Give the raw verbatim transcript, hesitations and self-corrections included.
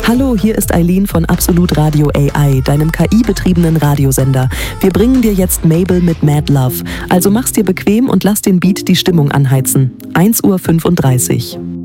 Hallo, hier ist Eileen von Absolut Radio A I, deinem K I-betriebenen Radiosender. Wir bringen dir jetzt Mabel mit Mad Love. Also mach's dir bequem und lass den Beat die Stimmung anheizen. eins Uhr fünfunddreißig.